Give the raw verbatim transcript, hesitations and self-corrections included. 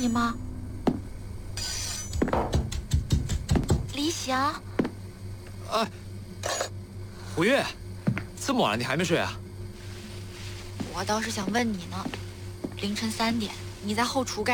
你吗？李想。 啊，胡月，这么晚了你还没睡啊？ 我倒是想问你呢，凌晨三点你在后厨干